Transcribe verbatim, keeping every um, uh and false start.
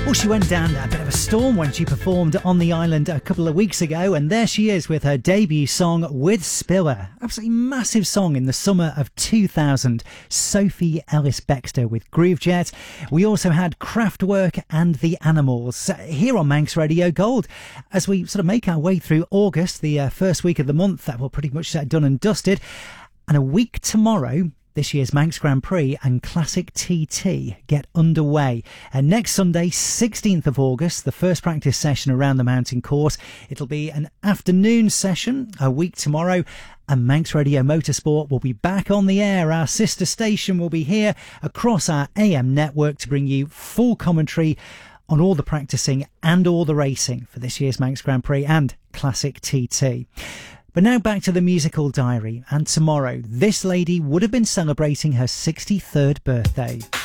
Well, she went down a bit of a storm when she performed on the island a couple of weeks ago, and there she is with her debut song With Spiller. Absolutely massive song in the summer of two thousand. Sophie Ellis-Bextor with Groovejet. We also had Kraftwerk and The Animals here on Manx Radio Gold. As we sort of make our way through August, the uh, first week of the month, that will pretty much uh, done and dusted. And a week tomorrow, this year's Manx Grand Prix and Classic T T get underway. And next Sunday, sixteenth of August, the first practice session around the mountain course. It'll be an afternoon session a week tomorrow. And Manx Radio Motorsport will be back on the air. Our sister station will be here across our A M network to bring you full commentary on all the practicing and all the racing for this year's Manx Grand Prix and Classic T T. But now back to the musical diary, and tomorrow this lady would have been celebrating her sixty-third birthday.